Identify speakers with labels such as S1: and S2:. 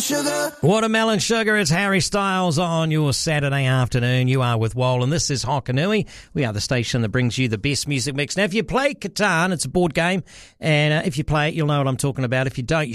S1: Watermelon Sugar, it's Harry Styles on your Saturday afternoon. You are with Wol, and this is Hokanui. We are the station that brings you the best music mix. Now, if you play Catan, it's a board game, and if you play it, you'll know what I'm talking about. If you don't, you